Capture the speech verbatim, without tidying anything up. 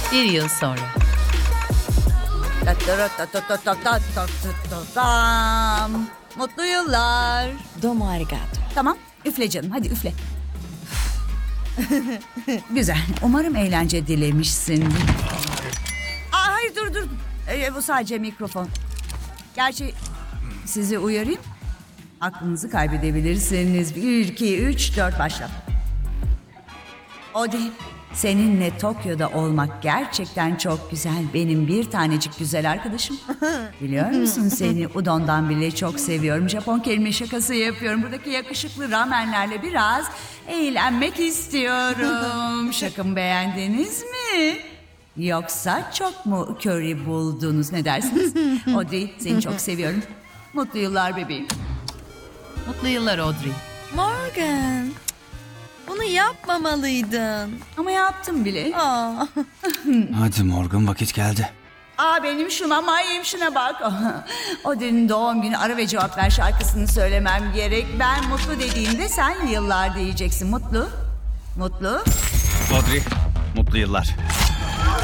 Bir yıl sonra. Tam. Mutlu yıllar. Domo arigato. Tamam, üfle canım, hadi üfle. Güzel, umarım eğlence dilemişsindir. Aa, hayır dur dur, ee, bu sadece mikrofon. Gerçi sizi uyarayım, aklınızı kaybedebilirsiniz. Bir, iki, üç, dört, başla. O değil. Seninle Tokyo'da olmak gerçekten çok güzel. Benim bir tanecik güzel arkadaşım. Biliyor musun, seni Udon'dan bile çok seviyorum. Japon kelime şakası yapıyorum. Buradaki yakışıklı ramenlerle biraz eğlenmek istiyorum. Şakamı beğendiniz mi? Yoksa çok mu curry buldunuz, ne dersiniz? Audrey, seni çok seviyorum. Mutlu yıllar bebeğim. Mutlu yıllar Audrey. Morgan. Bunu yapmamalıydın. Ama yaptım bile. Aa. Hadi Morgan, vakit geldi. Aa, benim şuna mayım, şuna bak. Odin'in doğum günü, ara ve cevap ver şarkısını söylemem gerek. Ben mutlu dediğimde sen yıllar diyeceksin. Mutlu. Mutlu. Audrey, mutlu yıllar.